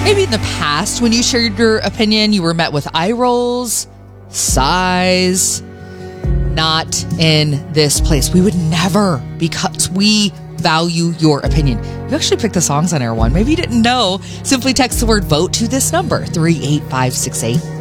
Maybe in the past, when you shared your opinion, you were met with eye rolls, sighs. Not in this place. We would never, because we value your opinion. You actually picked the songs on Air One. Maybe you didn't know. Simply text the word vote to this number, 38568.